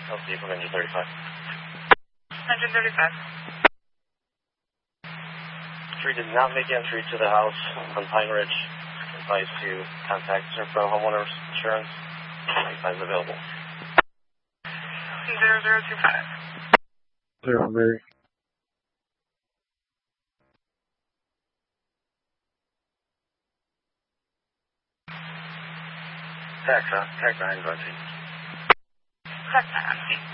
LC from engine 35. Engine 35. Tree did not make entry to the house on Pine Ridge. Advised to contact Serpro Homeowners Insurance. Signs available. 0025. 0, Mary. Tax 9 empty. Tax 9 empty.